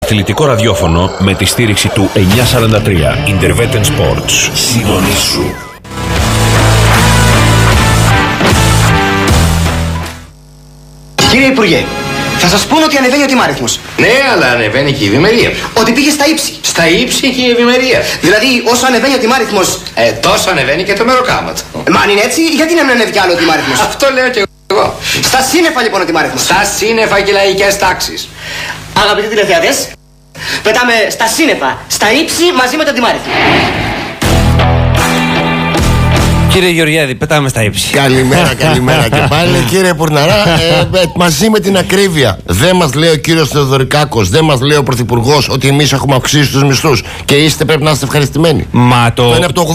αθλητικό ραδιόφωνο με τη στήριξη του 943 Intervetten Sports. Συντονίσου. Κύριε Υπουργέ, θα σας πούνε ότι ανεβαίνει ο τιμάριθμος. Ναι, αλλά ανεβαίνει και η ευημερία. Ότι πήγε στα ύψη. Στα ύψη και η ευημερία. Δηλαδή, όσο ανεβαίνει ο τιμάριθμος. Τόσο ανεβαίνει και το μεροκάμα του. Μα αν είναι έτσι, γιατί να μην ανέβει κι άλλο ο τιμάριθμος. Αυτό λέω και εγώ. Στα σύννεφα λοιπόν ο τιμάριθμος. Στα σύννεφα και λαϊκές τάξεις. Αγαπητοί τηλεθεατές, πετάμε στα σύννεφα, στα ύψη μαζί με τον τιμάριθμο. Κύριε Γεωργιάδη, πετάμε στα ύψη. Καλημέρα και πάλι. Κύριε Πουρναρά, μαζί με την ακρίβεια. Δεν μας λέει ο κύριος Θεοδωρικάκος, δεν μας λέει ο Πρωθυπουργός ότι εμείς έχουμε αυξήσει τους μισθούς και πρέπει να είστε ευχαριστημένοι. Μα το είναι από το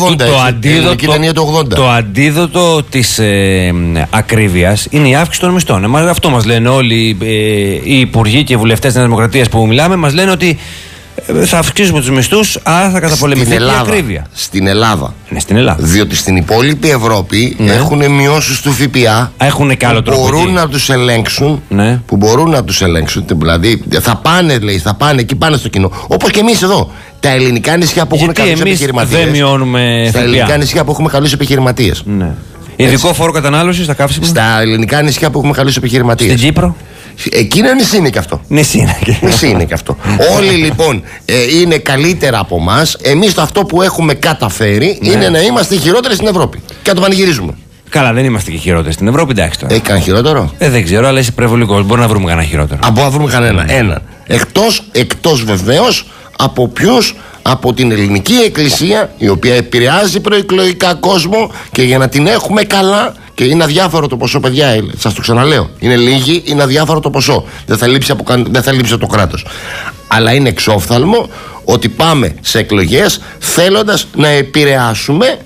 80, το αντίδοτο της ακρίβειας είναι η αύξηση των μισθών. Αυτό μας λένε όλοι οι υπουργοί και οι βουλευτές της Δημοκρατίας που μιλάμε. Μας λένε ότι θα αυξήσουμε τους μισθούς, άρα θα καταπολεμηθεί η ακρίβεια. Στην Ελλάδα. Ναι, στην Ελλάδα. Διότι στην υπόλοιπη Ευρώπη έχουν μειώσεις του ΦΠΑ. Έχουν και άλλο τρόπο. Μπορούν να τους ελέγξουν. Ναι. Που μπορούν να τους ελέγξουν. Δηλαδή θα πάνε, λέει, εκεί πάνε στο κοινό. Όπως και εμείς εδώ. Τα ελληνικά νησιά που έχουν καλούς επιχειρηματίες. Δεν μειώνουμε στα ελληνικά νησιά που έχουμε καλούς επιχειρηματίες. Ναι. Ειδικό φόρο κατανάλωσης στα καύσιμα. Στα ελληνικά νησιά που έχουμε καλούς επιχειρηματίες. Στην Κύπρο. Εκείνο νησί είναι και αυτό. Νησί είναι και αυτό. Όλοι λοιπόν είναι καλύτερα από εμάς. Εμείς αυτό που έχουμε καταφέρει είναι να είμαστε χειρότεροι στην Ευρώπη. Και να το πανηγυρίζουμε. Καλά, δεν είμαστε και χειρότεροι στην Ευρώπη, εντάξει τώρα. Έχει κανένα χειρότερο? Δεν ξέρω, αλλά είσαι υπερβολικός. Μπορεί να βρούμε κανένα χειρότερο. Μπορούμε να βρούμε κανένα. Έναν. Εκτός βεβαίως από ποιους? Από την ελληνική εκκλησία, η οποία επηρεάζει προεκλογικά κόσμο, και για να την έχουμε καλά. Και είναι αδιάφορο το ποσό, παιδιά, σας το ξαναλέω. Είναι λίγοι, είναι αδιάφορο το ποσό. Δεν θα λείψει από το κράτος. Αλλά είναι εξόφθαλμο ότι πάμε σε εκλογές θέλοντας να επηρεάσουμε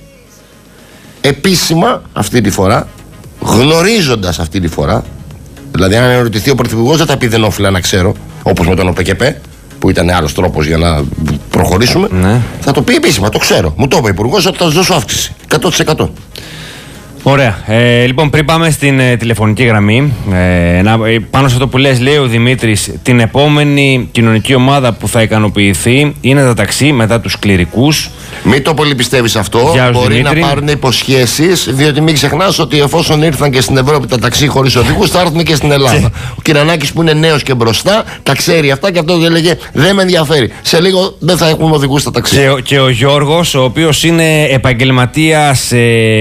επίσημα αυτή τη φορά, γνωρίζοντας αυτή τη φορά. Δηλαδή, αν ερωτηθεί ο Πρωθυπουργός, δεν θα πει δεν όφιλα να ξέρω, όπως με τον ΟΠΕΚΕΠΕ, που ήταν άλλος τρόπος για να προχωρήσουμε. Ναι. Θα το πει επίσημα, το ξέρω. Μου το είπε ο Υπουργός ότι θα σας δώσω αύξηση 100%. Ωραία. Λοιπόν, πριν πάμε στην τηλεφωνική γραμμή, πάνω σε αυτό που λέει ο Δημήτρης, την επόμενη κοινωνική ομάδα που θα ικανοποιηθεί είναι τα ταξί μετά τους κληρικούς. Μην το πολύ πιστεύεις αυτό. Μπορεί Δημήτρη να πάρουν υποσχέσεις, διότι μην ξεχνάς ότι εφόσον ήρθαν και στην Ευρώπη τα ταξί χωρίς οδηγούς, θα έρθουν και στην Ελλάδα. Ο Κυρανάκης που είναι νέος και μπροστά τα ξέρει αυτά και αυτό έλεγε δεν με ενδιαφέρει. Σε λίγο δεν θα έχουμε οδηγούς στα ταξί. Και ο Γιώργος, ο οποίος είναι επαγγελματίας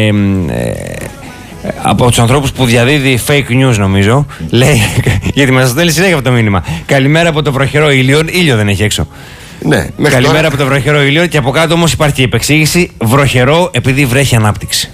από τους ανθρώπους που διαδίδει fake news, νομίζω, λέει, γιατί μας στέλνει συνέχεια αυτό το μήνυμα. Καλημέρα από το βροχερό ήλιο. Ήλιο δεν έχει έξω. Ναι, καλημέρα από το βροχερό ήλιο. Και από κάτω όμως υπάρχει επεξήγηση. Βροχερό επειδή βρέχει ανάπτυξη.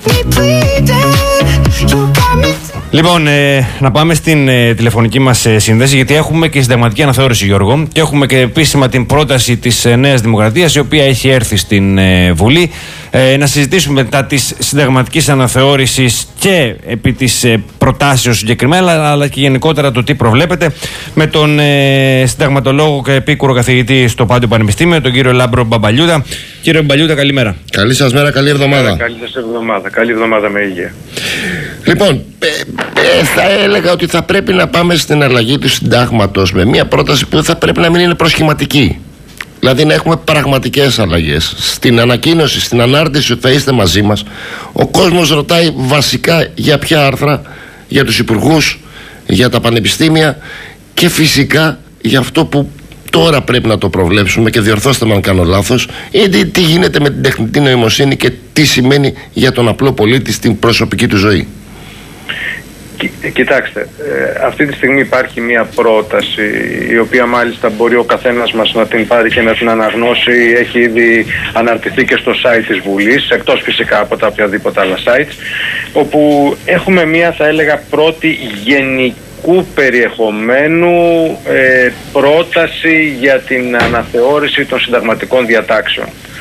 Λοιπόν, να πάμε στην τηλεφωνική μας σύνδεση, γιατί έχουμε και συνταγματική αναθεώρηση, Γιώργο, και έχουμε και επίσημα την πρόταση της Νέας Δημοκρατίας, η οποία έχει έρθει στην Βουλή. Να συζητήσουμε μετά της συνταγματικής αναθεώρησης και επί της προτάσεως συγκεκριμένα, αλλά και γενικότερα το τι προβλέπετε, με τον συνταγματολόγο και επίκουρο καθηγητή στο Πάντιο Πανεπιστήμιο, τον κύριο Λάμπρο Μπαμπαλιούτα. Κύριε Μπαμπαλιούτα, καλημέρα. Καλή σας μέρα, καλή εβδομάδα. Καλή σας εβδομάδα, καλή εβδομάδα με υγεία. Λοιπόν, θα έλεγα ότι θα πρέπει να πάμε στην αλλαγή του συντάγματος με μια πρόταση που θα πρέπει να μην είναι προσχηματική. Δηλαδή να έχουμε πραγματικές αλλαγές. Στην ανακοίνωση, στην ανάρτηση ότι θα είστε μαζί μας, ο κόσμος ρωτάει βασικά για ποια άρθρα, για τους υπουργούς, για τα πανεπιστήμια και φυσικά για αυτό που τώρα πρέπει να το προβλέψουμε, και διορθώστε με αν κάνω λάθος, είναι τι γίνεται με την τεχνητή νοημοσύνη και τι σημαίνει για τον απλό πολίτη στην προσωπική του ζωή. Κοιτάξτε, αυτή τη στιγμή υπάρχει μια πρόταση η οποία μάλιστα μπορεί ο καθένας μας να την πάρει και να την αναγνώσει. Έχει ήδη αναρτηθεί και στο site της Βουλής, εκτός φυσικά από τα οποιαδήποτε άλλα sites, όπου έχουμε μια, θα έλεγα, πρώτη γενικού περιεχομένου πρόταση για την αναθεώρηση των συνταγματικών διατάξεων.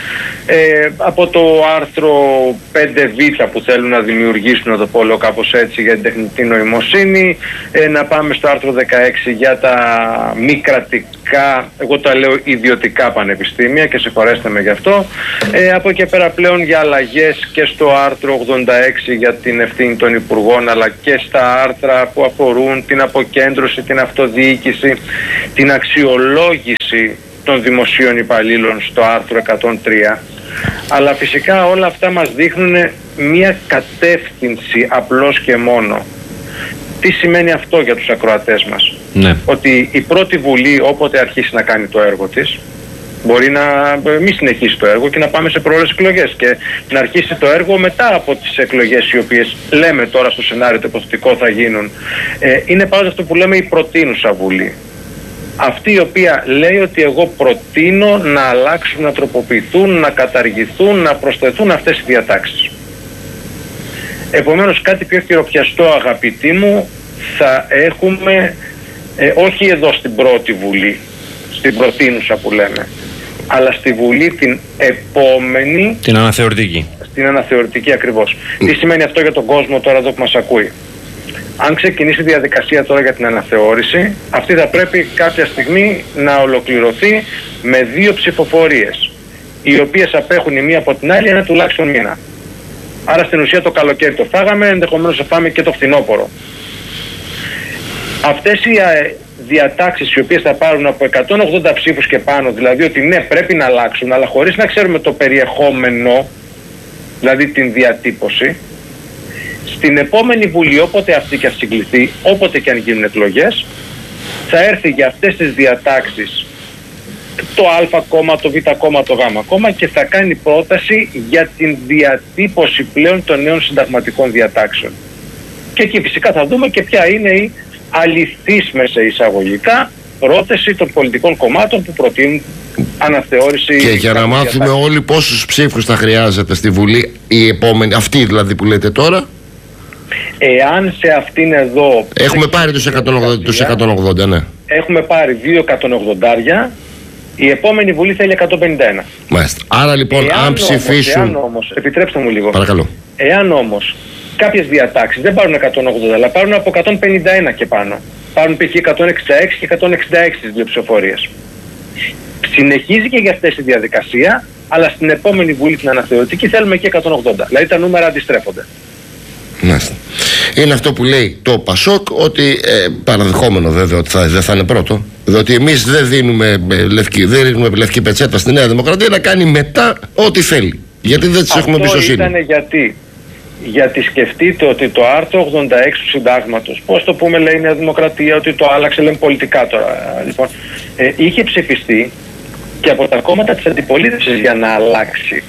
Από το άρθρο 5β που θέλουν να δημιουργήσουν, να το πω λέω κάπως έτσι, για την τεχνητή νοημοσύνη, να πάμε στο άρθρο 16 για τα μη κρατικά, εγώ τα λέω ιδιωτικά πανεπιστήμια και συγχωρέστε με γι' αυτό. Από εκεί πέρα πλέον για αλλαγές και στο άρθρο 86 για την ευθύνη των υπουργών, αλλά και στα άρθρα που αφορούν την αποκέντρωση, την αυτοδιοίκηση, την αξιολόγηση των δημοσίων υπαλλήλων στο άρθρο 103. Αλλά φυσικά όλα αυτά μας δείχνουν μία κατεύθυνση απλώς και μόνο. Τι σημαίνει αυτό για τους ακροατές μας? Ναι. Ότι η πρώτη Βουλή, όποτε αρχίσει να κάνει το έργο της, μπορεί να μην συνεχίσει το έργο και να πάμε σε προώρες εκλογές και να αρχίσει το έργο μετά από τις εκλογές, οι οποίες λέμε τώρα στο σενάριο το υποθετικό θα γίνουν. Είναι πάντα αυτό που λέμε η προτείνουσα Βουλή. Αυτή η οποία λέει ότι εγώ προτείνω να αλλάξουν, να τροποποιηθούν, να καταργηθούν, να προσθεθούν αυτές οι διατάξεις. Επομένως κάτι πιο χειροπιαστό, αγαπητοί μου, θα έχουμε όχι εδώ στην πρώτη Βουλή, στην προτείνουσα που λέμε, αλλά στη Βουλή την επόμενη. Την αναθεωρητική. Στην αναθεωρητική ακριβώς. Τι σημαίνει αυτό για τον κόσμο τώρα εδώ που μας ακούει? Αν ξεκινήσει η διαδικασία τώρα για την αναθεώρηση, αυτή θα πρέπει κάποια στιγμή να ολοκληρωθεί με 2 ψηφοφορίες, οι οποίες απέχουν η μία από την άλλη ένα τουλάχιστον μήνα. Άρα στην ουσία το καλοκαίρι το φάγαμε, ενδεχομένως θα φάμε και το φθινόπωρο. Αυτές οι διατάξεις οι οποίες θα πάρουν από 180 ψήφους και πάνω, δηλαδή ότι ναι πρέπει να αλλάξουν, αλλά χωρίς να ξέρουμε το περιεχόμενο, δηλαδή την διατύπωση, στην επόμενη Βουλή, όποτε αυτή και συγκληθεί, όποτε και αν γίνουν εκλογές, θα έρθει για αυτές τις διατάξεις το Α κόμμα, το Β κόμμα, το Γ κόμμα και θα κάνει πρόταση για την διατύπωση πλέον των νέων συνταγματικών διατάξεων. Και εκεί φυσικά θα δούμε και ποια είναι η αληθής μέσα εισαγωγικά πρόταση των πολιτικών κομμάτων που προτείνουν αναθεώρηση. Και για να μάθουμε όλοι πόσους ψήφους θα χρειάζεται στη Βουλή η επόμενη, αυτή δηλαδή που λέτε τώρα. Εάν σε αυτήν εδώ έχουμε πάρει τους 180, ναι. Έχουμε πάρει 2 180, η επόμενη Βουλή θέλει 151. Μάλιστα. Άρα λοιπόν αν ψηφίσουν... Εάν όμως, επιτρέψτε μου λίγο. Παρακαλώ. Εάν όμως κάποιες διατάξεις δεν πάρουν 180, αλλά πάρουν από 151 και πάνω, πάρουν π.χ. 166 και 166 τις 2 ψηφοφορίες, συνεχίζει και για αυτές η διαδικασία, αλλά στην επόμενη Βουλή την αναθεωρητική θέλουμε και 180. Δηλαδή τα νούμερα αντιστρέφονται. Μάλιστα. Είναι αυτό που λέει το Πασόκ, ότι παραδεχόμενο βέβαια ότι δεν θα είναι πρώτο, διότι εμείς δεν δίνουμε λευκή πετσέτα στη Νέα Δημοκρατία να κάνει μετά ό,τι θέλει. Γιατί δεν τις έχουμε εμπιστοσύνη. Αυτό ήταν γιατί σκεφτείτε ότι το άρθρο 86 του συντάγματος, πώς το πούμε λέει η Νέα Δημοκρατία, ότι το άλλαξε, λέμε πολιτικά τώρα, λοιπόν, είχε ψηφιστεί και από τα κόμματα της αντιπολίτευσης για να αλλάξει.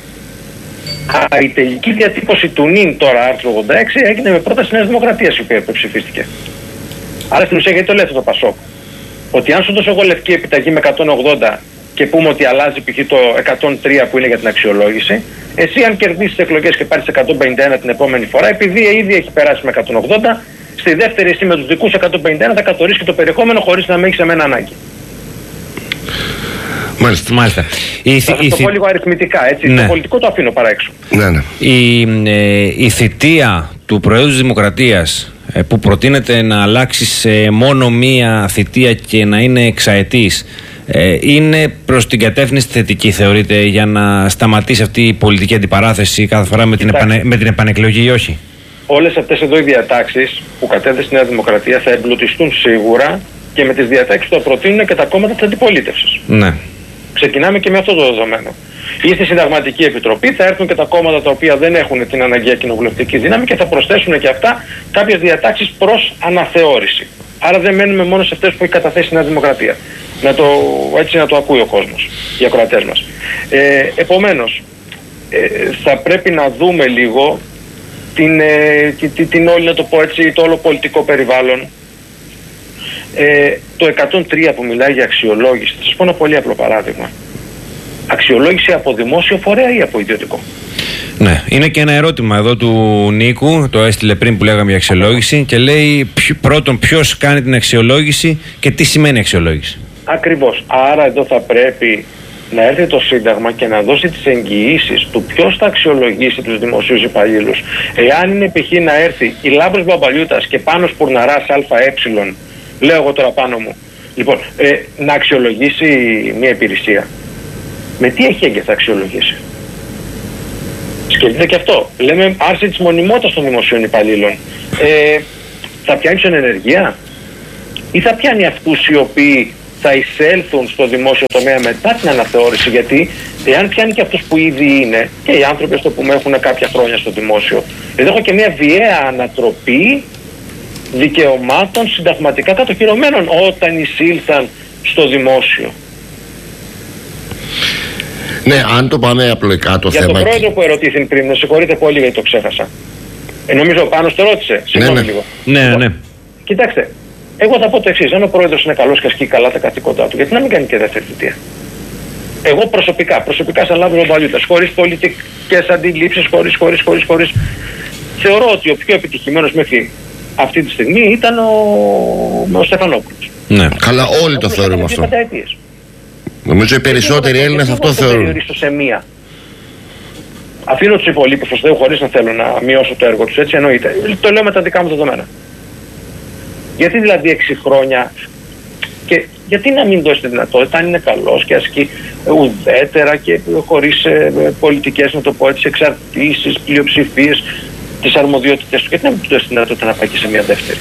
Η τελική διατύπωση του νυν τώρα άρθρο 86 έγινε με πρόταση Νέας Δημοκρατίας, η οποία ψηφίστηκε. Άρα στην ουσία γιατί το λέει αυτό το Πασόκ? Ότι αν σου δώσω εγώ λευκή επιταγή με 180 και πούμε ότι αλλάζει π.χ. το 103 που είναι για την αξιολόγηση, εσύ αν κερδίσεις τις εκλογές και πάρεις 151 την επόμενη φορά, επειδή ήδη έχει περάσει με 180, στη δεύτερη εσύ με τους δικούς 151 θα καθορίσεις και το περιεχόμενο χωρίς να με έχεις εμένα ανάγκη. Μάλιστα. Θα το πω λίγο αριθμητικά, έτσι. Ναι. Το πολιτικό το αφήνω παρά έξω. Ναι. Η θητεία του Προέδρου της Δημοκρατίας που προτείνεται να αλλάξει σε μόνο μία θητεία και να είναι εξαετής, είναι προς την κατεύθυνση θετική, θεωρείτε, για να σταματήσει αυτή η πολιτική αντιπαράθεση κάθε φορά με την επανεκλογή ή όχι? Όλες αυτές εδώ οι διατάξεις που κατέθεσε η Νέα Δημοκρατία θα εμπλουτιστούν σίγουρα και με τις διατάξεις που θα προτείνουν και τα κόμματα της αντιπολίτευσης. Ναι. Ξεκινάμε και με αυτό το δεδομένο. Ή στη Συνταγματική Επιτροπή θα έρθουν και τα κόμματα τα οποία δεν έχουν την αναγκαία κοινοβουλευτική δύναμη και θα προσθέσουν και αυτά κάποιες διατάξεις προς αναθεώρηση. Άρα δεν μένουμε μόνο σε αυτές που έχει καταθέσει η Νέα Δημοκρατία. Έτσι να το ακούει ο κόσμος, οι ακροατές μας. Επομένως, θα πρέπει να δούμε λίγο την όλη, να το πω έτσι, το όλο πολιτικό περιβάλλον. Το 103 που μιλάει για αξιολόγηση, θα σας πω ένα πολύ απλό παράδειγμα. Αξιολόγηση από δημόσιο φορέα ή από ιδιωτικό? Ναι, είναι και ένα ερώτημα εδώ του Νίκου, το έστειλε πριν που λέγαμε για αξιολόγηση και λέει πρώτον ποιος κάνει την αξιολόγηση και τι σημαίνει αξιολόγηση. Ακριβώς. Άρα εδώ θα πρέπει να έρθει το Σύνταγμα και να δώσει τις εγγυήσεις του ποιος θα αξιολογήσει τους δημοσίους υπαλλήλους. Εάν είναι π.χ. να έρθει η Λάμπρος Μπαμπαλιούτας και Πάνος Πουρναράς ΑΕ, λέω εγώ τώρα πάνω μου, λοιπόν, να αξιολογήσει μια υπηρεσία. Με τι εχέγγυα θα αξιολογήσει? Σκεφτείτε και αυτό. Λέμε άρση της μονιμότητας των δημοσίων υπαλλήλων. Θα πιάνει την ενεργεία ή θα πιάνει αυτούς οι οποίοι θα εισέλθουν στο δημόσιο τομέα μετά την αναθεώρηση? Γιατί εάν πιάνει και αυτούς που ήδη είναι, και οι άνθρωποι στο που έχουν κάποια χρόνια στο δημόσιο, εδώ έχω και μια βιαία ανατροπή δικαιωμάτων συνταγματικά κατοχυρωμένων όταν εισήλθαν στο δημόσιο. Ναι, αν το πάμε απλοϊκά το για θέμα. Για τον πρόεδρο που ερωτήθην πριν, με συγχωρείτε πολύ γιατί το ξέχασα. Νομίζω ο Πάνος το ρώτησε. Συγγνώμη λίγο. Ναι. Κοιτάξτε, εγώ θα πω το εξής. Αν ο πρόεδρος είναι καλός και ασκεί καλά τα καθήκοντά του, γιατί να μην κάνει και δεύτερη θητεία? Εγώ προσωπικά σαν Λάμπρος Μπαμπαλιούτας, χωρίς πολιτικές αντιλήψεις, χωρίς, θεωρώ ότι ο πιο επιτυχημένος μέχρι αυτή τη στιγμή ήταν ο Στεφανόπουλος. Ναι. Καλά, όλοι το θεωρούμε αυτό. Νομίζω οι περισσότεροι Έλληνες αυτό θεωρούν. Σε μία. Αφήνω τους υπολείπους προς Θεού χωρίς να θέλω να μειώσω το έργο τους, έτσι εννοείται. Το λέω με τα δικά μου δεδομένα. Γιατί δηλαδή 6 χρόνια και γιατί να μην δώσει τη δυνατότητα, αν είναι καλός και ασκεί ουδέτερα και χωρίς πολιτικές, να το πω έτσι, εξαρτήσεις, πλειοψηφίες, τις αρμοδιότητες του, γιατί να μην του δώσει τη δυνατότητα να πάει και σε μια δεύτερη?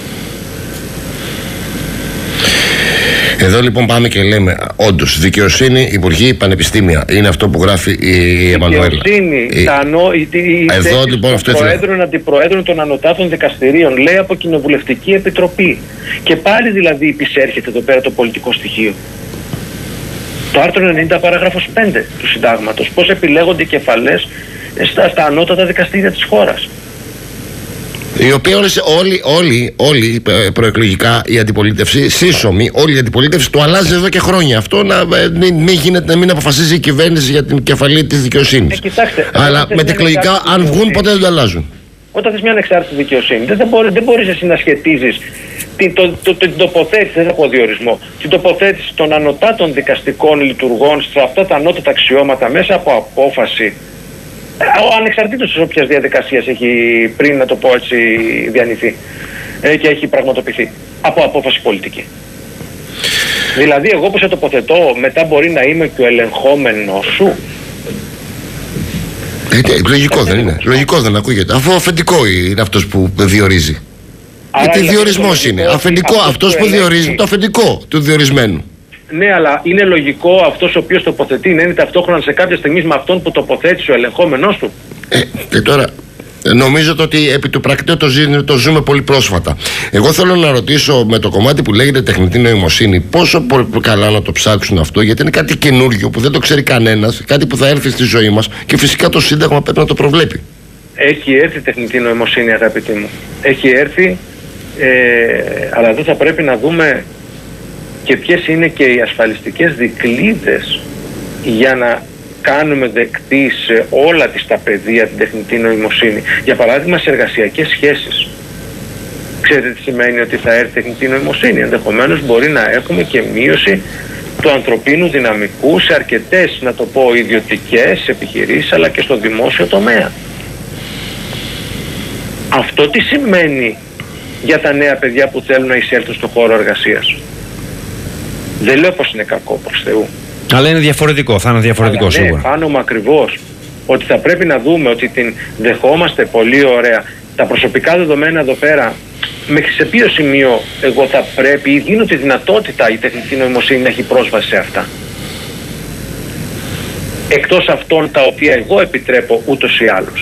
Εδώ λοιπόν πάμε και λέμε, όντως, δικαιοσύνη, υπουργοί, πανεπιστήμια. Είναι αυτό που γράφει η Εμμανουέλα. Δικαιοσύνη, εδώ λοιπόν αυτό ήθελα. Προέδρων, αντιπροέδρων των ανωτάτων δικαστηρίων, λέει από κοινοβουλευτική επιτροπή. Και πάλι δηλαδή υπησέρχεται εδώ πέρα το πολιτικό στοιχείο. Το άρθρο 90 παράγραφος 5 του συντάγματος. Πώς επιλέγονται οι κεφαλές στα ανώτατα δικαστήρια της χώρας. Οι οποίοι όλοι προεκλογικά η αντιπολίτευση, σύσσωμη, όλη η αντιπολίτευση το αλλάζει εδώ και χρόνια. Αυτό να μην αποφασίζει η κυβέρνηση για την κεφαλή της δικαιοσύνης. Αλλά μετεκλογικά, αν βγουν, ποτέ δεν το αλλάζουν. Όταν θες μια ανεξάρτητη δικαιοσύνη, δεν μπορείς εσύ να σχετίζεις την τοποθέτηση, δεν θα πω διορισμό, την τοποθέτηση των ανωτάτων δικαστικών λειτουργών σε αυτά τα ανώτατα αξιώματα μέσα από απόφαση. Ανεξαρτήτως της όποιας διαδικασίας έχει πριν, να το πω έτσι, διανυθεί και έχει πραγματοποιηθεί από απόφαση πολιτική. Δηλαδή εγώ που σε τοποθετώ, μετά μπορεί να είμαι και ο ελεγχόμενος σου. Λογικό δεν είναι? Λογικό δεν ακούγεται? Αφού αφεντικό είναι αυτός που διορίζει. Γιατί διορισμός είναι. Αφεντικό, αυτός που διορίζει το αφεντικό του διορισμένου. Ναι, αλλά είναι λογικό αυτός ο οποίος τοποθετεί να είναι ταυτόχρονα σε κάποια στιγμή με αυτόν που τοποθέτησε ο ελεγχόμενος του? Και τώρα νομίζω ότι επί του πρακτέου το ζούμε πολύ πρόσφατα. Εγώ θέλω να ρωτήσω με το κομμάτι που λέγεται τεχνητή νοημοσύνη, πόσο καλά να το ψάξουν αυτό, γιατί είναι κάτι καινούργιο που δεν το ξέρει κανένας, κάτι που θα έρθει στη ζωή μας και φυσικά το Σύνταγμα πρέπει να το προβλέπει. Έχει έρθει τεχνητή νοημοσύνη, αγαπητοί μου. Έχει έρθει, αλλά εδώ θα πρέπει να δούμε και ποιες είναι και οι ασφαλιστικές δικλείδες για να κάνουμε δεκτή σε όλα τα πεδία την τεχνητή νοημοσύνη. Για παράδειγμα, σε εργασιακές σχέσεις. Ξέρετε τι σημαίνει ότι θα έρθει τεχνητή νοημοσύνη? Ενδεχομένως μπορεί να έχουμε και μείωση του ανθρωπίνου δυναμικού σε αρκετές, να το πω, ιδιωτικές επιχειρήσεις, αλλά και στο δημόσιο τομέα. Αυτό τι σημαίνει για τα νέα παιδιά που θέλουν να εισέλθουν στον χώρο εργασίας? Δεν λέω πως είναι κακό, προς Θεού. Αλλά είναι διαφορετικό, θα είναι διαφορετικό. Αλλά σίγουρα. Ναι, πάνω μου ακριβώς. Ότι θα πρέπει να δούμε ότι την δεχόμαστε πολύ ωραία. Τα προσωπικά δεδομένα εδώ πέρα, μέχρι σε ποιο σημείο εγώ θα πρέπει ή δίνω τη δυνατότητα η τεχνητή νοημοσύνη να έχει πρόσβαση σε αυτά? Εκτός αυτών τα οποία εγώ επιτρέπω ούτως ή άλλως.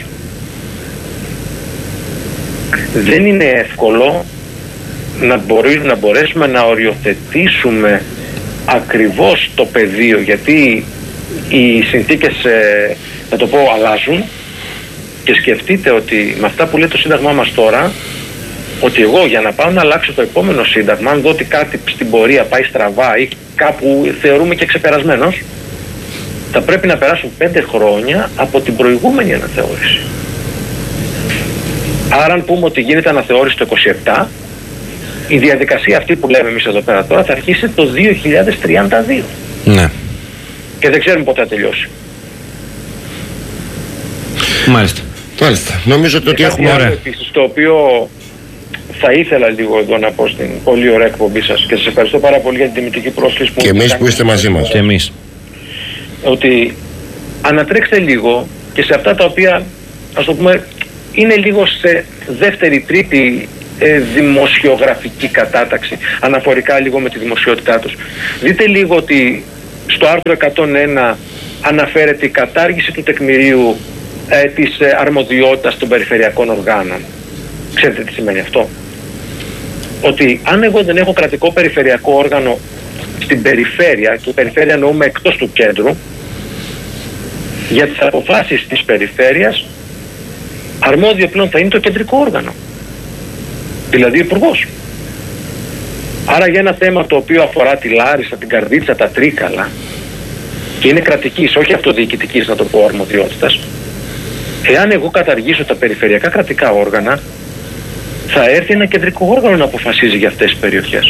Δεν είναι εύκολο να μπορέσουμε να οριοθετήσουμε ακριβώς το πεδίο, γιατί οι συνθήκες, να το πω, αλλάζουν και σκεφτείτε ότι με αυτά που λέει το Σύνταγμά μας τώρα, ότι εγώ για να πάω να αλλάξω το επόμενο Σύνταγμα, αν δω ότι κάτι στην πορεία πάει στραβά ή κάπου θεωρούμε και ξεπερασμένος, θα πρέπει να περάσουν 5 χρόνια από την προηγούμενη αναθεώρηση. Άρα αν πούμε ότι γίνεται αναθεώρηση το 27, η διαδικασία αυτή που λέμε εμείς εδώ πέρα τώρα θα αρχίσει το 2032. Ναι. Και δεν ξέρουμε πότε θα τελειώσει. Μάλιστα. Νομίζω ότι έχουμε ωραία. Επίσης, το οποίο θα ήθελα λίγο εδώ να πω στην πολύ ωραία εκπομπή σας και σας ευχαριστώ πάρα πολύ για την τιμητική πρόσκληση που και εμείς που είστε μαζί μας. Και εμείς. Ότι ανατρέξτε λίγο και σε αυτά τα οποία, ας το πούμε, είναι λίγο σε δεύτερη, τρίτη δημοσιογραφική κατάταξη, αναφορικά λίγο με τη δημοσιότητά τους. Δείτε λίγο ότι στο άρθρο 101 αναφέρεται η κατάργηση του τεκμηρίου της αρμοδιότητας των περιφερειακών οργάνων. Ξέρετε τι σημαίνει αυτό? Ότι αν εγώ δεν έχω κρατικό περιφερειακό όργανο στην περιφέρεια, και η περιφέρεια εννοούμε εκτός του κέντρου, για τις αποφάσεις της περιφέρειας αρμόδιο πλέον θα είναι το κεντρικό όργανο, δηλαδή ο υπουργός. Άρα για ένα θέμα το οποίο αφορά τη Λάρισα, την Καρδίτσα, τα Τρίκαλα, και είναι κρατικής, όχι αυτοδιοικητικής, να το πω, αρμοδιότητας, εάν εγώ καταργήσω τα περιφερειακά κρατικά όργανα, θα έρθει ένα κεντρικό όργανο να αποφασίζει για αυτές τις περιοχές.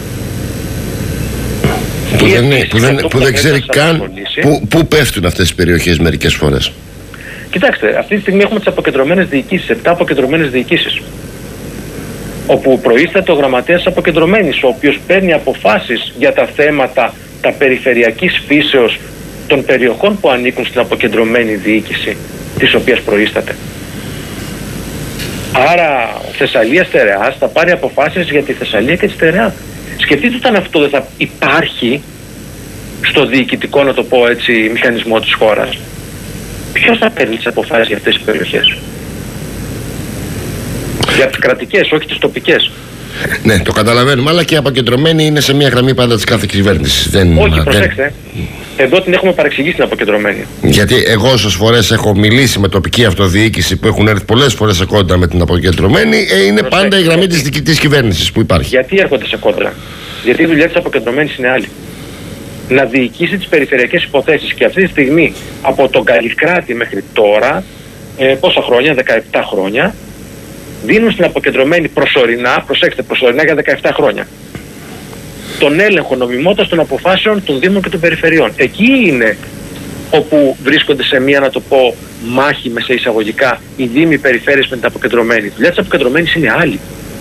Που δεν ξέρει καν πού πέφτουν αυτές τις περιοχές μερικές φορές. Κοιτάξτε, αυτή τη στιγμή έχουμε τις αποκεντρωμένες διοικήσεις, 7 αποκεντρωμένες διοικήσεις, όπου προείσταται ο γραμματέας αποκεντρωμένης, ο οποίος παίρνει αποφάσεις για τα θέματα τα περιφερειακής φύσεως των περιοχών που ανήκουν στην αποκεντρωμένη διοίκηση της οποίας προείσταται. Άρα ο Θεσσαλίας Στερεάς θα πάρει αποφάσεις για τη Θεσσαλία και τη Στερεά. Σκεφτείτε όταν αυτό δεν θα υπάρχει στο διοικητικό, να το πω έτσι, μηχανισμό της χώρας. Ποιος θα παίρνει τις αποφάσεις για αυτές τις περιοχές? Για τις κρατικές, όχι τις τοπικές. Ναι, το καταλαβαίνουμε, αλλά και οι αποκεντρωμένοι είναι σε μια γραμμή πάντα της κάθε κυβέρνησης. Όχι, προσέξτε. Εδώ την έχουμε παρεξηγήσει την αποκεντρωμένη. Γιατί εγώ όσες φορές έχω μιλήσει με τοπική αυτοδιοίκηση που έχουν έρθει πολλές φορές σε κόντρα με την αποκεντρωμένη, είναι πάντα η γραμμή της διοικητικής κυβέρνησης που υπάρχει. Γιατί έρχονται σε κόντρα? Γιατί η δουλειά της αποκεντρωμένης είναι άλλη. Να διοικήσει τις περιφερειακές υποθέσεις, και αυτή τη στιγμή από τον Καλλικράτη μέχρι τώρα, πόσα χρόνια, 17 χρόνια, δίνουν στην αποκεντρωμένη προσωρινά, προσέξτε, προσωρινά για 17 χρόνια, τον έλεγχο νομιμότητας των αποφάσεων των Δήμων και των Περιφερειών. Εκεί είναι όπου βρίσκονται σε μία, να το πω, μάχη με σε εισαγωγικά οι Δήμοι, οι Περιφέρειες με την αποκεντρωμένη. Η δουλειά της αποκεντρωμένης είναι άλλη.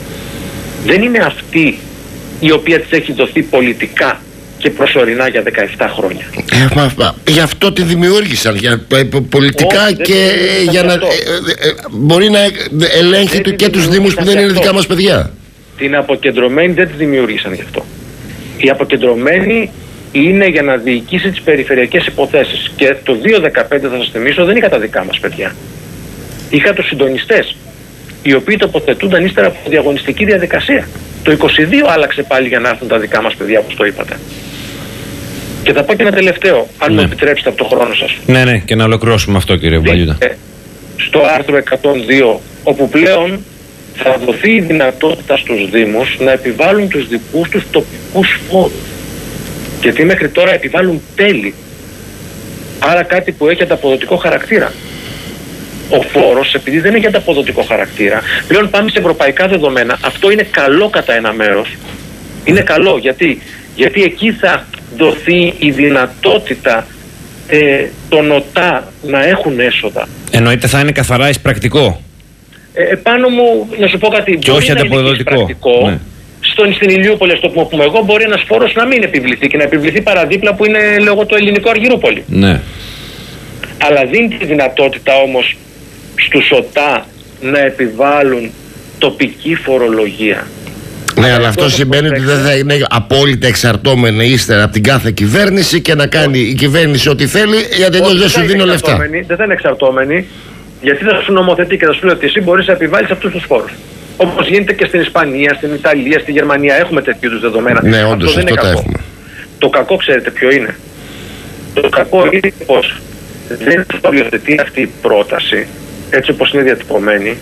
Δεν είναι αυτή η οποία της έχει δοθεί πολιτικά και προσωρινά για 17 χρόνια. Γι' αυτό τη δημιούργησαν, πολιτικά και για να μπορεί να ελέγχει και τους Δήμους που δεν είναι δικά μας παιδιά. Την αποκεντρωμένη δεν τη δημιούργησαν γι' αυτό. Η αποκεντρωμένη είναι για να διοικήσει τις περιφερειακές υποθέσεις. Και το 2015, θα σας θυμίσω, δεν είχα τα δικά μας παιδιά. Είχα τους συντονιστές, οι οποίοι τοποθετούνταν ύστερα από διαγωνιστική διαδικασία. Το 22 άλλαξε πάλι για να έρθουν τα δικά μας παιδιά, όπως το είπατε. Και θα πω και ένα τελευταίο, αν μου επιτρέψετε από το χρόνο σας. Ναι, και να ολοκληρώσουμε αυτό, κύριε Μπαλιούτα. Στο άρθρο 102, όπου πλέον θα δοθεί η δυνατότητα στους Δήμους να επιβάλλουν τους δικούς τους τοπικούς φόρους. Γιατί μέχρι τώρα επιβάλλουν τέλη. Άρα κάτι που έχει ανταποδοτικό χαρακτήρα. Ο φόρος, επειδή δεν έχει ανταποδοτικό χαρακτήρα, πλέον πάμε σε ευρωπαϊκά δεδομένα. Αυτό είναι καλό κατά ένα μέρος. Είναι καλό γιατί εκεί θα δοθεί η δυνατότητα των ΟΤΑ να έχουν έσοδα. Εννοείται θα είναι καθαρά εισπρακτικό. Επάνω μου, να σου πω κάτι, και όχι ανταποδοτικό. Ναι. Στην Ηλιούπολη, ας το πούμε εγώ, μπορεί ένας φόρος να μην επιβληθεί και να επιβληθεί παραδίπλα που είναι λόγω το ελληνικό Αργυρούπολη. Ναι. Αλλά δίνει τη δυνατότητα όμως στους ΟΤΑ να επιβάλλουν τοπική φορολογία. Ναι, αλλά αυτό σημαίνει ότι δεν θα είναι απόλυτα εξαρτώμενοι ύστερα από την κάθε κυβέρνηση και να κάνει η κυβέρνηση ό,τι θέλει, γιατί αλλιώς δεν σου δίνω λεφτά. Δεν θα είναι εξαρτώμενοι, γιατί θα σου νομοθετεί και θα σου λέει ότι εσύ μπορείς να επιβάλλεις αυτούς τους φόρους. Όπως γίνεται και στην Ισπανία, στην Ιταλία, στη Γερμανία, έχουμε τέτοιου είδους δεδομένα. Ναι, όντως αυτό τα έχουμε. Το κακό, ξέρετε ποιο είναι? Το κακό είναι πως δεν οριοθετεί αυτή η πρόταση, έτσι όπως είναι διατυπωμένη,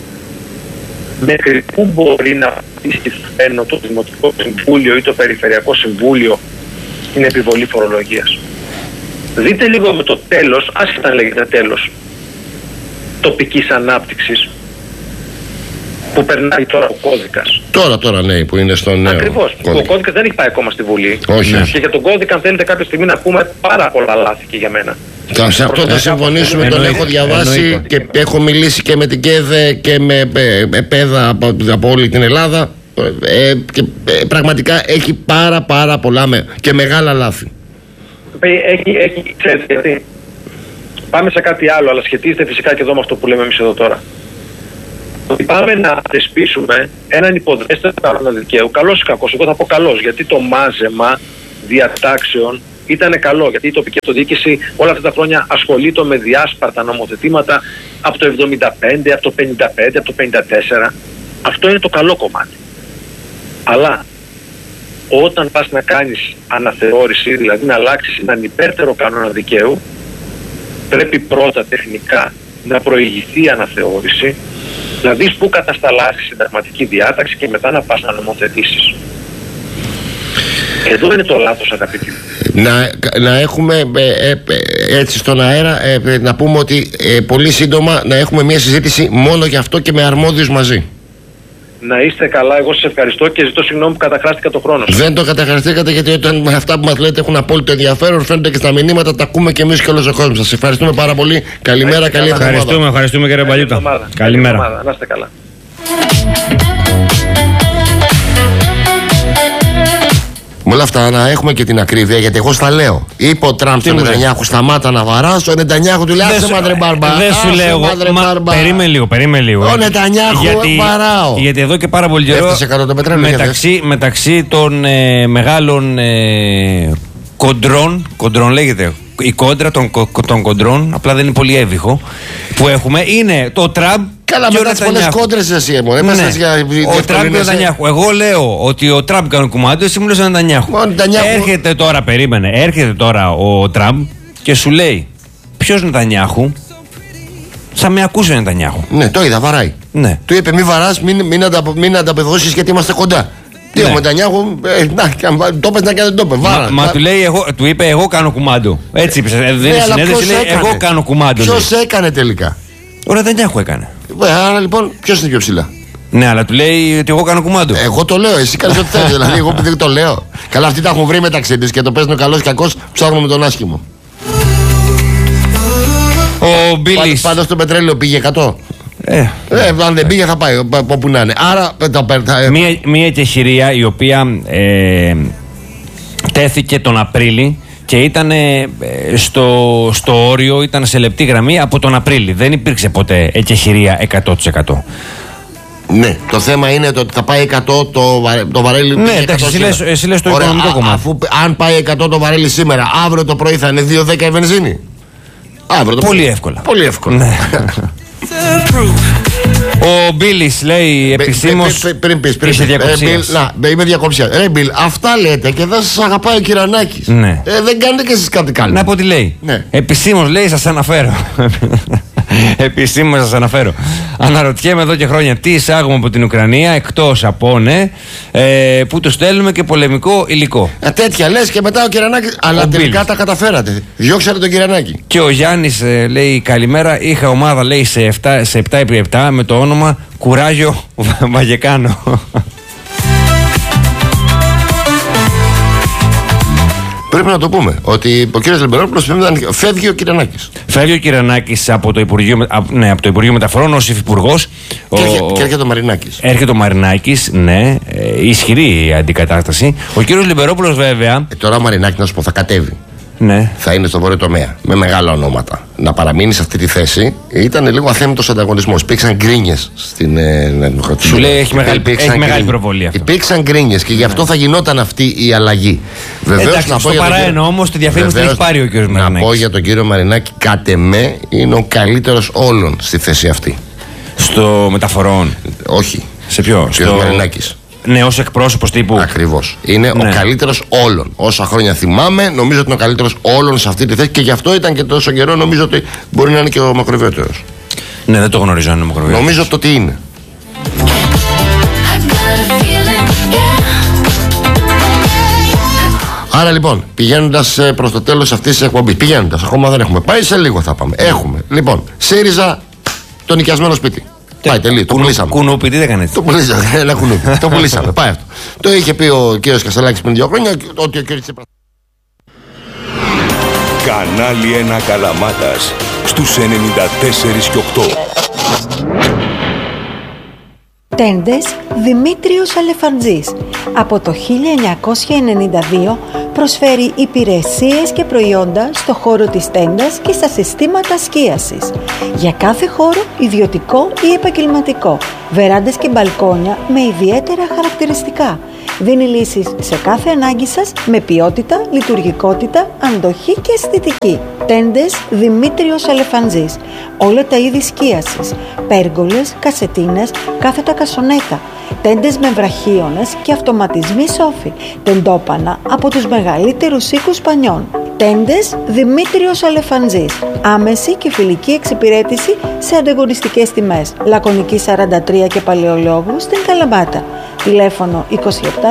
μέχρι πού μπορεί να αφήσει το Δημοτικό Συμβούλιο ή το Περιφερειακό Συμβούλιο την επιβολή φορολογίας. Δείτε λίγο με το τέλος, άσχετα λέγεται τέλος, τοπικής ανάπτυξης, που περνάει τώρα ο κώδικας. Τώρα, ναι, που είναι στον νέο. Ακριβώς. Ο κώδικας δεν έχει πάει ακόμα στη Βουλή. Όχι. Και για τον κώδικα, αν θέλετε κάποια στιγμή να πούμε πάρα πολλά λάθη και για μένα. Σε αυτό θα συμφωνήσουμε, τον έχω διαβάσει και έχω μιλήσει και με την ΚΕΔΕ και με παιδά από όλη την Ελλάδα. Και πραγματικά έχει πάρα πολλά και μεγάλα λάθη. Ξέρετε γιατί. Πάμε σε κάτι άλλο, αλλά σχετίζεται φυσικά και εδώ με αυτό που λέμε εμείς εδώ τώρα. Ότι πάμε να θεσπίσουμε έναν υποδέστερο κανόνα δικαίου, καλός ή κακός. Εγώ θα πω καλός, γιατί το μάζεμα διατάξεων ήταν καλό. Γιατί η τοπική αυτοδιοίκηση όλα αυτά τα χρόνια ασχολείται με διάσπαρτα νομοθετήματα από το 75, από το 55, από το 54. Αυτό είναι το καλό κομμάτι. Αλλά όταν πας να κάνεις αναθεώρηση, δηλαδή να αλλάξεις έναν υπέρτερο κανόνα δικαίου, πρέπει πρώτα τεχνικά να προηγηθεί η αναθεώρηση, να δεις πού κατασταλάσσει η συνταγματική διάταξη και μετά να πας να νομοθετήσεις. Εδώ είναι το λάθος, αγαπητοί. Να έχουμε έτσι στον αέρα να πούμε ότι πολύ σύντομα να έχουμε μια συζήτηση μόνο για αυτό και με αρμόδιους μαζί. Να είστε καλά, εγώ σας ευχαριστώ και ζητώ συγγνώμη που καταχράστηκα το χρόνο σας. Δεν το καταχραστήκατε, γιατί όταν αυτά που μας λέτε έχουν απόλυτο ενδιαφέρον, φαίνεται και στα μηνύματα, τα ακούμε και εμείς και όλος ο κόσμος. Σας ευχαριστούμε πάρα πολύ. Καλημέρα, καλή εβδομάδα. Ευχαριστούμε κύριε Μπαλιούτα. Καλημέρα. Να είστε καλά. Με όλα αυτά να έχουμε και την ακρίβεια, γιατί εγώ στα λέω. Είπε ο Τραμπ στον Νετανιάχου, σταμάτα να βαράς. Ο Νετανιάχου του λέει, άσε μάντρε μπαρμπά. Δεν σου λέω. Περίμενε λίγο. Ο Νετανιάχου βαράω. Γιατί εδώ και πάρα πολύ καιρό μεταξύ των μεγάλων κοντρών λέγεται. Η κόντρα των κοντρών, απλά δεν είναι πολύ εύβυχο, που έχουμε, είναι το Τραμπ. Καλά, μετά τις πολλές κόντρες εσύ, ο Τραμπ και ο Νετανιάχου. Εγώ λέω ότι ο Τραμπ κάνει κουμάντο, εσύ μου λες ο Νετανιάχου. Έρχεται τώρα ο Τραμπ και σου λέει, ποιος Νετανιάχου? Θα με ακούσει ο Νετανιάχου. Ναι, το είδα, βαράει. Ναι. Του είπε, μη βαράς, μην ανταπεδώσεις, γιατί είμαστε κοντά. Τι ο Νετανιάχου, το πες να κάνει δεν το είπε. Μα του είπε, εγώ κάνω κουμάντο. Έτσι είπε. Δεν είναι συνέντευξη, λέει, εγώ κάνω κουμάντο. Ποιος έκανε τελικά? Ο Νετανιάχου έκανε. Άρα λοιπόν, ποιος είναι πιο ψηλά? Ναι, αλλά του λέει ότι εγώ κάνω κουμάντο. Εγώ το λέω, εσύ κάνεις ό,τι θέλεις. Δηλαδή, εγώ επειδή το λέω. Καλά, αυτοί τα έχουν βρει μεταξύ τους και το παίζουν ο καλός και κακός, ψάχνουν με τον άσχημο. Ο Μπίλης. Πάντως το πετρέλαιο πήγε 100. Αν δεν πήγε θα πάει όπου να είναι. Άρα μία εκεχηρία η οποία τέθηκε τον Απρίλη και ήταν στο όριο, ήταν σε λεπτή γραμμή από τον Απρίλη. Δεν υπήρξε ποτέ εκεχηρία 100%. Ναι, το θέμα είναι ότι θα πάει 100 το βαρέλι. Ναι, εντάξει, εσύ λες το οικονομικό κομμάτι. Αφού αν πάει 100 το βαρέλι σήμερα, αύριο το πρωί θα είναι 2,10 η βενζίνη. Πολύ εύκολα. Πολύ εύκολα. Ναι. Ο Μπίλης λέει επισήμως. Πριν πεις, είμαι διακοψία. Ρε Μπίλ, αυτά λέτε και δεν σας αγαπάει ο Κυρανάκης. Ναι. Δεν κάνετε και εσείς κάτι καλό. Να πω τι λέει. Ναι. Επισήμως λέει, σας αναφέρω. Επισήμως σας αναφέρω. Αναρωτιέμαι εδώ και χρόνια τι εισάγουμε από την Ουκρανία, εκτός από που του στέλνουμε και πολεμικό υλικό. Τέτοια λες και μετά ο Κυρανάκης. Αλλά τελικά τα καταφέρατε. Διώξατε τον Κυρανάκη. Και ο Γιάννης λέει καλημέρα. Είχα ομάδα λέει σε 7x7 με το όνομα Κουράγιο Βαγεκάνο. Πρέπει να το πούμε ότι ο κύριος Λιμπερόπουλος φεύγει ο Κυρανάκης. Φεύγει ο Κυρανάκης από το Υπουργείο Μεταφορών ως υφυπουργός. Και έρχεται ο Μαρινάκης. Έρχεται ο Μαρινάκης, ναι. Ισχυρή η αντικατάσταση. Ο κύριος Λιμπερόπουλος βέβαια. Τώρα ο Μαρινάκης, να σου πω, θα κατέβει. Ναι. Θα είναι στο βόρειο τομέα με μεγάλα ονόματα. Να παραμείνει σε αυτή τη θέση ήταν λίγο αθέμητος ανταγωνισμός. Υπήρξαν γκρίνιες στην. Σου λέει έχει μεγάλη προβολή αυτό. Υπήρξαν γκρίνιες και γι' αυτό θα γινόταν αυτή η αλλαγή. Βεβαίως να πω. Στο παραένω όμως τη διαφήμιση την έχει πάρει ο κύριος Μαρινάκης. Να πω για τον κύριο Μαρινάκη, κατ' εμέ είναι ο καλύτερος όλων στη θέση αυτή. Στο μεταφορών. Όχι. Σε ποιο? Ο κύριος Μαρινάκης. Ναι, ως εκπρόσωπος τύπου. Ακριβώς. Είναι ο καλύτερος όλων. Όσα χρόνια θυμάμαι, νομίζω ότι είναι ο καλύτερος όλων σε αυτή τη θέση και γι' αυτό ήταν και τόσο καιρό. Νομίζω ότι μπορεί να είναι και ο μακροβιότερος. Ναι, δεν το γνωρίζω αν είναι ο μακροβιότερος. Νομίζω το τι είναι. Άρα λοιπόν, πηγαίνοντας προς το τέλος αυτής της εκπομπής, ακόμα δεν έχουμε πάει, σε λίγο θα πάμε. Έχουμε. Λοιπόν, ΣΥΡΙΖΑ, το νοικιασμένο σπίτι. Πάει, τελείω. Το πουλήσαμε. Κουνούπι, τι έκανε έτσι. Το πουλήσαμε. Ένα κουνούπι. Το πουλήσαμε. Πάει αυτό. Το είχε πει ο κ. Κασελάκης πριν 2 χρόνια ότι ο κ. Τσίπρας. Κανάλι 1 Καλαμάτας στους 94 και 8. Τέντες Δημήτριος Αλεφαντζής. Από το 1992 προσφέρει υπηρεσίες και προϊόντα στο χώρο της τέντας και στα συστήματα σκίασης. Για κάθε χώρο, ιδιωτικό ή επαγγελματικό, βεράντες και μπαλκόνια με ιδιαίτερα χαρακτηριστικά. Δίνει λύσεις σε κάθε ανάγκη σας με ποιότητα, λειτουργικότητα, αντοχή και αισθητική. Τέντες Δημήτριος Αλεφαντζής. Όλα τα είδη σκίασης. Πέργολες, κασετίνες, κάθετα κασονέτα. Τέντες με βραχίονες και αυτοματισμοί σόφοι. Τεντόπανα από τους μεγαλύτερους οίκους πανιών. Τέντες Δημήτριος Αλεφαντζής. Άμεση και φιλική εξυπηρέτηση σε ανταγωνιστικές τιμές. Λακωνική 43 και Παλαιολόγου στην Καλαμάτα. Τηλέφωνο 27210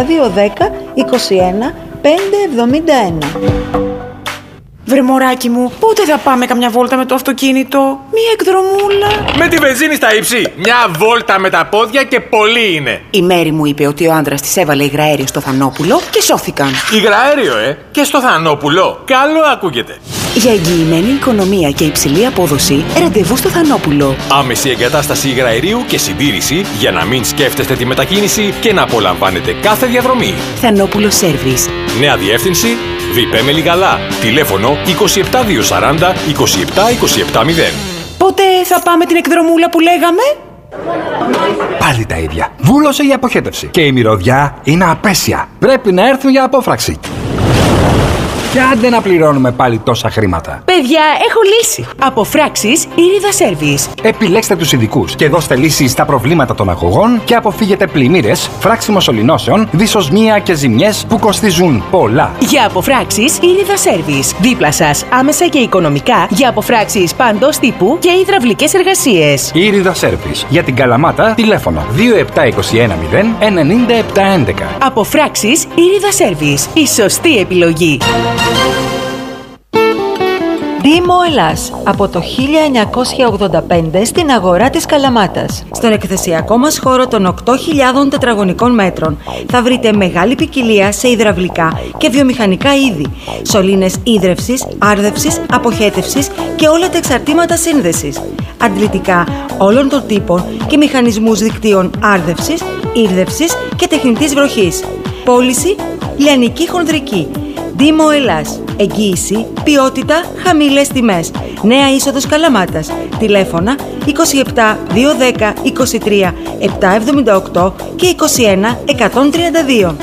21 571. Βρε μωράκι μου, πότε θα πάμε καμιά βόλτα με το αυτοκίνητο? Μία εκδρομούλα. Με τη βενζίνη στα ύψη. Μια βόλτα με τα πόδια και πολύ είναι. Η Μέρη μου είπε ότι ο άντρας της έβαλε υγραέριο στο Θανόπουλο και σώθηκαν. Υγραέριο, και στο Θανόπουλο. Καλό ακούγεται. Για εγγυημένη οικονομία και υψηλή απόδοση, ραντεβού στο Θανόπουλο. Άμεση εγκατάσταση υγραερίου και συντήρηση για να μην σκέφτεστε τη μετακίνηση και να απολαμβάνετε κάθε διαδρομή. Θανόπουλο Σέρβις. Νέα διεύθυνση Βιπέ Μελιγαλά. Τηλέφωνο 27240 27270. Πότε θα πάμε την εκδρομούλα που λέγαμε? Πάλι τα ίδια. Βούλωσε η αποχέτευση. Και η μυρωδιά είναι απέσια. Πρέπει να έρθουν για απόφραξη. Και άντε να πληρώνουμε πάλι τόσα χρήματα. Παιδιά, έχω λύση. Αποφράξεις Ήριδα Service. Επιλέξτε τους ειδικούς και δώστε λύση στα προβλήματα των αγωγών και αποφύγετε πλημμύρες, φράξιμο σωληνώσεων, δυσοσμία και ζημιές που κοστίζουν πολλά. Για αποφράξεις Ήριδα Service. Δίπλα σας, άμεσα και οικονομικά, για αποφράξεις παντός τύπου και υδραυλικές εργασίες. Ήριδα Service. Για την Καλαμάτα, τηλέφωνο 27210 9711. Αποφράξεις Ήριδα Service. Η σωστή επιλογή. Δήμο Ελλάς, από το 1985 στην αγορά της Καλαμάτας. Στον εκθεσιακό μας χώρο των 8.000 τετραγωνικών μέτρων θα βρείτε μεγάλη ποικιλία σε υδραυλικά και βιομηχανικά είδη, σωλήνες ίδρευσης, άρδευσης, αποχέτευσης και όλα τα εξαρτήματα σύνδεσης, αντλητικά όλων των τύπων και μηχανισμούς δικτύων άρδευσης, ήρδευσης και τεχνητής βροχής, πώληση λιανική χονδρική. Δήμο Ελλάς. Εγγύηση, ποιότητα, χαμηλές τιμές. Νέα είσοδος Καλαμάτας. Τηλέφωνα 27 210 23 778 και 21 132.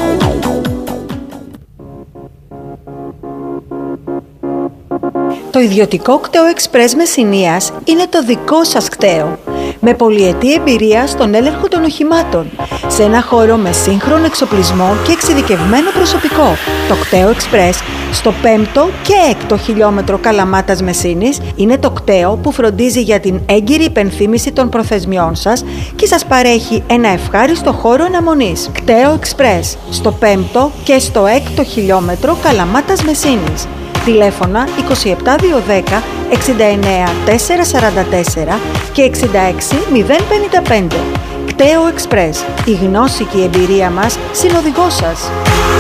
Το ιδιωτικό κτέο Express Μεσσηνίας είναι το δικό σας κτέο. Με πολυετή εμπειρία στον έλεγχο των οχημάτων. Σε ένα χώρο με σύγχρονο εξοπλισμό και εξειδικευμένο προσωπικό. Το κτέο Express στο 5ο και 6ο χιλιόμετρο Καλαμάτας Μεσσήνης είναι το κτέο που φροντίζει για την έγκυρη υπενθύμηση των προθεσμιών σας και σας παρέχει ένα ευχάριστο χώρο αναμονής. Κτέο Express στο 5ο και στο 6ο χιλιόμετρο Καλαμάτας Μεσσήνης. Τηλέφωνα 27210 69 444 και 66 055. Κτέο Express. Η γνώση και η εμπειρία μας συνοδηγός σας.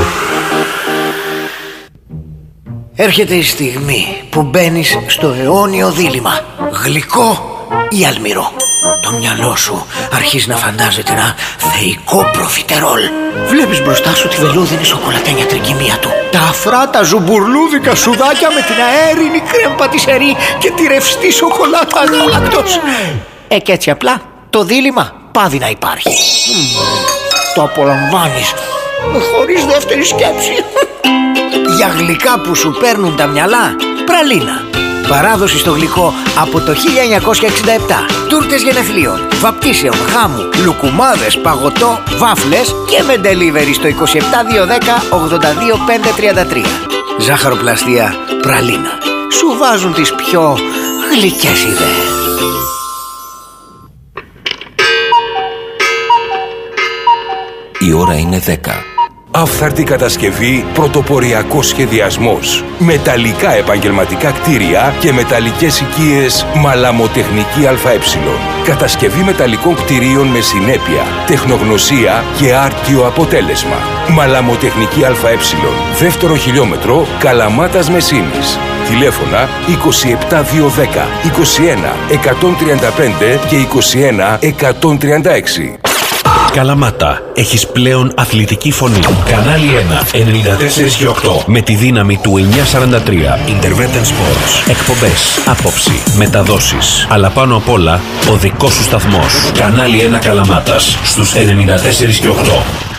Έρχεται η στιγμή που μπαίνεις στο αιώνιο δίλημμα. Γλυκό ή αλμυρό. Το μυαλό σου αρχίζει να φαντάζεται ένα θεϊκό προφιτερόλ. Βλέπεις μπροστά σου τη βελούδινη σοκολατένια τρικυμία του, τα αφράτα ζουμπουρλούδικα σουδάκια με την αέρινη κρέμ πατισερή και τη ρευστή σοκολάτα γάλακτος. Και έτσι απλά το δίλημμα πάβει να υπάρχει. Το απολαμβάνεις χωρίς δεύτερη σκέψη. Για γλυκά που σου παίρνουν τα μυαλά, πραλίνα. Παράδοση στο γλυκό από το 1967. Τούρτες γενεθλίων, βαπτίσεων, γάμου, λουκουμάδες, παγωτό, βάφλες και με delivery στο 27210 82533. Ζάχαροπλαστεία πραλίνα. Σου βάζουν τις πιο γλυκές ιδέες. Η ώρα είναι 10. Άφθαρτη κατασκευή, πρωτοποριακός σχεδιασμός. Μεταλλικά επαγγελματικά κτίρια και μεταλλικές οικίες Μαλαμοτεχνική ΑΕ. Κατασκευή μεταλλικών κτιρίων με συνέπεια, τεχνογνωσία και άρτιο αποτέλεσμα. Μαλαμοτεχνική ΑΕ. Δεύτερο χιλιόμετρο, Καλαμάτας Μεσίνης. Τηλέφωνα 27210 21 135 και 21 136. Καλαμάτα, έχεις πλέον αθλητική φωνή. Κανάλι 1, 94 και 8. Με τη δύναμη του 943. Intervetten Sports. Εκπομπές, άποψη, μεταδόσεις. Αλλά πάνω απ' όλα, ο δικός σου σταθμός. Κανάλι 1 Καλαμάτας, στους 94 και 8.